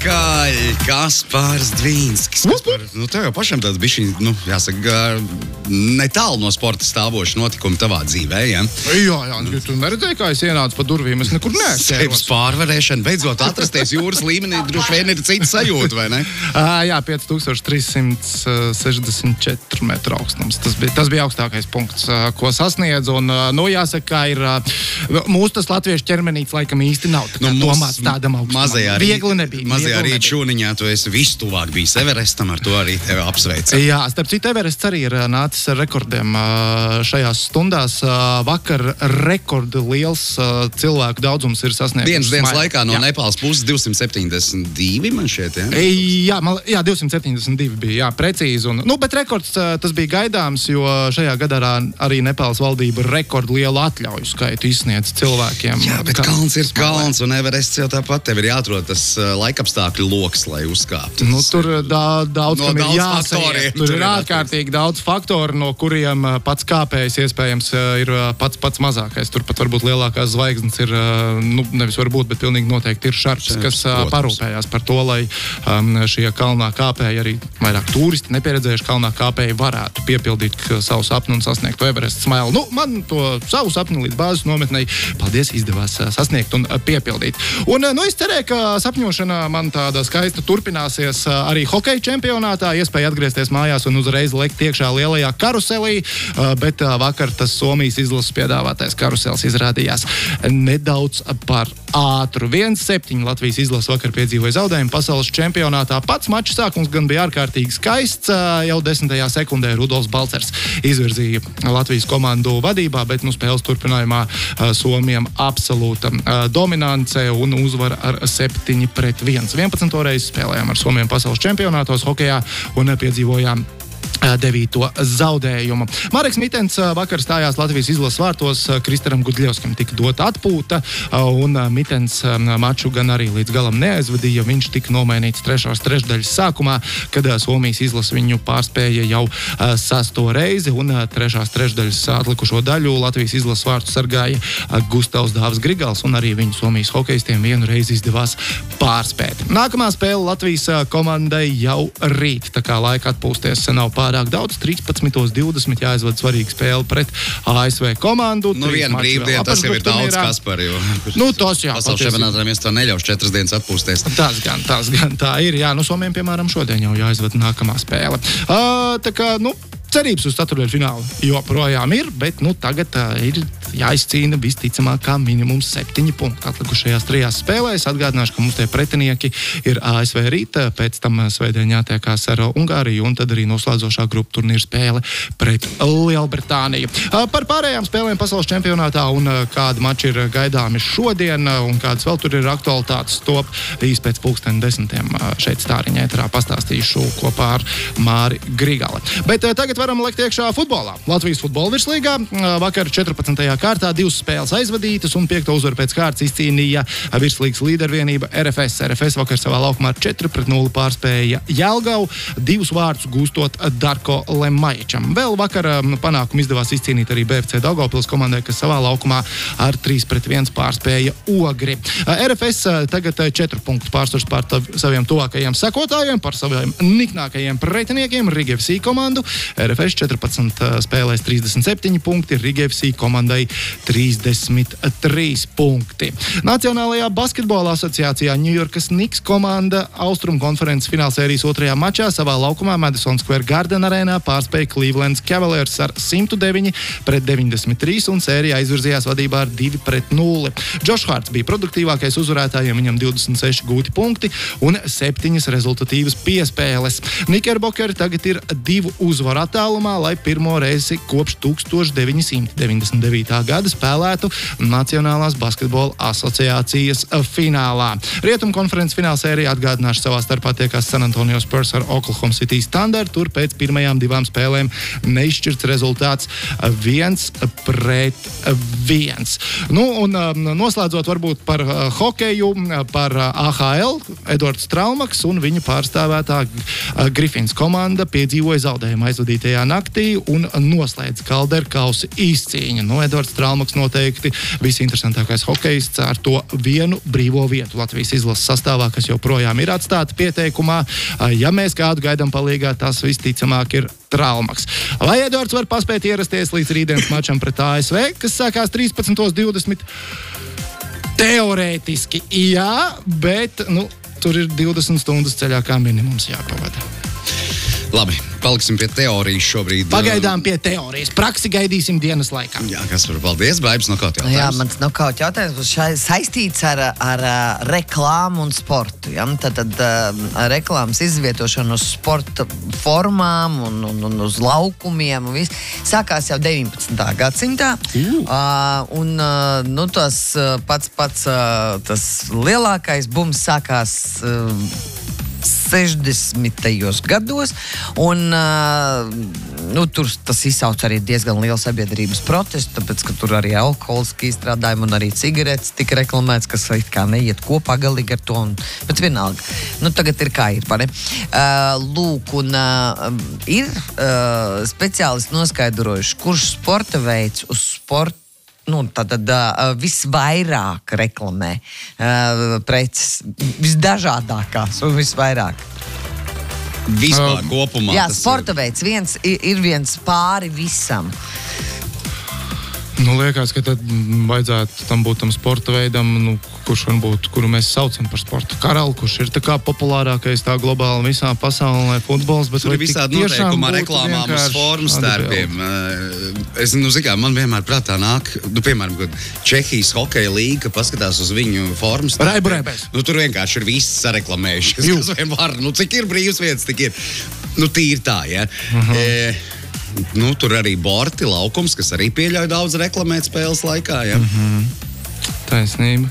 Atpakaļ Kaspars Dvīnskis. Tev jau pašam tāds bišķiņ, jāsaka, netālu no sporta stāvoši notikumi tavā dzīvē, ja? Jā, tu neredzēji, kā es ienācu pa durvīm, es nekur neesmu. Sevis pārvarēšana, beidzot atrasties jūras līmenī, droši vien ir cita sajūta, vai ne? Jā, 5364 metru augstums. Tas bija augstākais punkts, ko sasniedz, un, jāsaka, kā ir, mūsu tas latviešu ķermenīts laikam īsti nav, tā kā domāts tādam augstumam. Viegli nebija. Mazajā rīt šūniņā tu esi vistuvāk bijis Everestam, ar to arī tevi apsveica. Jā, starp citu, Everests arī ir nācis ar rekordiem šajās stundās. Vakar rekordi liels cilvēku daudzums ir sasniegts. Dienas laikā no Nepāles puses 272, man šeit, ja? Jā, 272 bija, jā, precīzi. Bet rekords tas bija gaidāms, jo šajā gadā arī Nepāles valdība rekordu lielu atļauju skaitu izsniedz cilvēkiem. Jā, bet kalns ir kalns, un Everests jau tāpat tev ir jāatrod tas laikapstākļu loks, lai uzkāptu. Tur daudz kam ir jāsaiet. Tur ir ārkārtīgi daudz faktoru, no kuriem pats kāpējs iespējams ir pats mazākais. Tur pat varbūt lielākās zvaigznes ir, nevis varbūt, bet pilnīgi noteikti ir Šarps, kas parūpējās par to, lai šie kalnā kāpēji, arī vairāk turisti, nepieredzējuši kalnā kāpēji varētu piepildīt savu sapnu un sasniegt to Everest smailu. Man to savu sapni līdz bāzes nometnei, paldies, izdevās sasniegt un piepildīt. Un, es cerēju, ka sapņošana man tāda skaista turpināsies arī hokeja čempionātā, iespēja atgriezties mājās un uzreiz lekt iekšā lielajā karuselī, bet vakar tas Somijas izlases piedāvātais karusels izrādījās nedaudz par ātru. 1-7 Latvijas izlase vakar piedzīvoja zaudējumu pasaules čempionātā. Pats mača sākums gan bija ārkārtīgi skaists, jau 10. sekundē Rudolfs Balcers izvirzīja Latvijas komandu vadībā, bet spēles turpinājumā Somiem absolūta dominance un uzvara ar 7-1. 11. reizi spēlējām ar Somiem pasaules čempionātos hokejā un piedzīvojām 9. zaudējumu. Mareks Mitens vakar stājās Latvijas izlases vārtos, Kristaram Gudļevskim tika dota atpūta, un Mitens maču gan arī līdz galam neaizvadīja. Viņš tika nomainīts trešdaļas sākumā, kad Somijas izlase viņu pārspēja jau 6. reizi, un trešdaļas atlikušo daļu Latvijas izlases vārtu sargāja Gustavs Dāvs Grigals, un arī viņu Somijas hokejistiem vienu reizi izdevās pārspēt. Nākamā spēle Latvijas komandai jau rīt, tā kā laika atpūsties nav pārāk daudz, 13:20 jāizvada svarīga spēle pret ASV komandu. Viena brīvdiena, tas jau ir daudz, Kaspar, jo tas jā. Pasaules čempionātā mēs to neļaušu 4 dienas atpūsties. Tas gan tā ir, jā. Somiem, piemēram, šodien jau jāizvada nākamā spēle. Tā kā, cerības uz ceturtdaļfinālu joprojām ir, bet tagad ir jāizcīna visticamāk kā minimums 7 punkti atlikušajās 3 spēlēs. Atgādināšu, ka mums tie pretinieki ir ASV rīt, pēc tam svētdien jātiekās ar Ungāriju un tad arī noslēdzošā grupu turnīra spēle pret Lielbritāniju. Par pārējām spēlēm pasaules čempionātā un kādi mači ir gaidāmi šodien un kādas vēl tur ir aktualitātes, top īsti pēc 10:00 šeit Stāriņa ēterā pastāstīšu kopā ar Māri Grigali. Bet tagad varam lekt iekšā futbolā. Latvijas futbola virslīgā vakar 14. kārtā 2 spēles aizvadītas un 5. uzvaru pēc kārtas izcīnīja virslīgas līdervienība RFS. RFS vakar savā laukumā 4-0 pārspēja Jelgavu, 2 vārtus gūstot Darko Lemaičam. Vēl vakar panākumu izdevās izcīnīt arī BFC Daugavpils komandai, kas savā laukumā ar 3-1 pārspēja Ogri. RFS tagad 4 punktu pārsvars pār saviem tuvākajiem sekotājiem, par saviem niknākajiem pretiniekiem Riga FC komandu. RFS 14 spēlēs 37 punkti, Riga FC komandai 33 punkti. Nacionālajā basketbola asociācijā Ņujorkas Knicks komanda Austrum konferences finālsērijas 2. mačā savā laukumā Madison Square Garden arēnā pārspēja Cleveland Cavaliers ar 109-93 un sērija aizvirzījās vadībā ar 2-0. Josh Harts bija produktīvākais uzvarētājiem, viņam 26 gūti punkti un 7 rezultatīvas piespēles. Knickerbockeri tagad ir 2 uzvaru attālumā, lai pirmo reizi kopš 1999. gada spēlētu Nacionālās basketbola asociācijas finālā. Rietumu konferences finālsērija atgādināšu savā starpā tiekās San Antonio Spurs ar Oklahoma City Thunder. Tur pēc pirmajām 2 spēlēm neizšķirts rezultāts 1-1. Noslēdzot varbūt par hokeju, par AHL, Edvards Traumaks un viņa pārstāvētā Griffins komanda piedzīvoja zaudējumu aizvadītajā naktī un noslēdz Calder kausa izcīņu. Edvards Valsts Traumaks noteikti visinteresantākais hokejists ar to vienu brīvo vietu Latvijas izlases sastāvā, kas joprojām ir atstāta pieteikumā. Ja mēs kādu gaidām palīgā, tas visticamāk ir Traumaks. Vai Edvards var paspēt ierasties līdz rītdienas mačam pret ASV, kas sākās 13:20? Teorētiski, jā, bet, tur ir 20 stundas ceļā kā minimums jāpavada. Labi, paliksim pie teorijas šobrīd. Pagaidām pie teorijas. Praksi gaidīsim dienas laikā. Jā, kas var paldies, Baibs, nokauta jautājums. Jā, mans nokauta jautājums būs saistīts ar reklāmu un sportu. Ja? Tad reklāmas izvietošana uz sporta formām un uz laukumiem un viss sākās jau 19. gadsimtā. Tas pats tas lielākais bums sākās 60. gados, un tur tas izsauca arī diezgan lielu sabiedrības protestu, tāpēc, ka tur arī alkoholiski izstrādājumi un arī cigaretes tika reklamēts, kas it kā neiet kopā galīgi ar to, bet vienalga. Tagad ir kā ir, vai ne? Lūk, un ir speciālisti noskaidrojuši, kurš sporta veids uz sporta visvairāk reklamē preces, visdažādākās un visvairāk. Vispār kopumā. Jā, sporta veids ir viens pāri visam. Liekas, ka tad vajadzētu tam būt tam sporta veidam, kuru mēs saucam par sporta karalu, kurš ir tā kā populārākais tā globāli visā pasaulē futbols. Bet tur ir visādi noteikumi ar reklāmām uz formas tērpiem. Man vienmēr prātā nāk, piemēram, kad Čehijas hokeja līga paskatās uz viņu formas tērpiem. Tur vienkārši ir viss sareklamējuši, kas vien var. Cik ir brīvas vietas, tik ir. Tīri tā, ja. Tur arī borti, laukums, kas arī pieļauj daudz reklamēt spēles laikā, ja. Taisnība.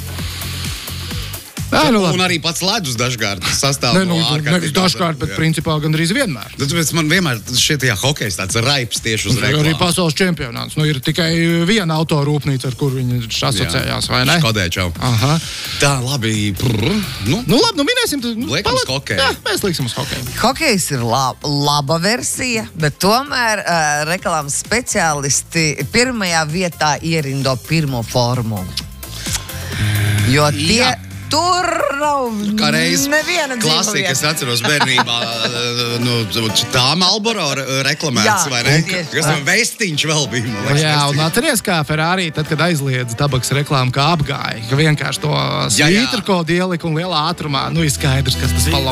Un arī pats ledus dažkārt sastāv no ārkārtīgi. Nevis dažkārt, bet principā gandrīz vienmēr. Tāpēc man vienmēr šķiet, hokejs tāds raips tieši uz reklāmu. Arī pasaules čempionāts. Ir tikai viena autorūpnīca, ar kur viņi asociējās, vai ne? Škodē, čau. Aha. Tā, labi. Labi, minēsim. Liekam uz hokeju. Jā, mēs liksim uz hokeju. Hokejs ir laba versija, bet tomēr reklāmas speciālisti pirmajā vietā ierindo pirmo formulu. Jo tur nav neviena klasika, es atceros bērnībā, tā Marlboro reklamēts, vai ne? Kas tam Vestiņš vēl bija. Jā, un atceries, kā Ferrari, tad, kad aizliedza tabaks reklāmu, kā apgāja, ka vienkārši to svītrkodu ielika un lielā ātrumā, ir skaidrs, kas tas pa